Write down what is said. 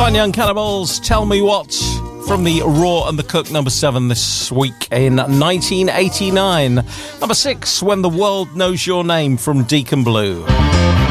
Fine Young Cannibals, Tell Me What, from the Raw and the Cook, number 7 this week in 1989. Number 6, When the World Knows Your Name, from Deacon Blue.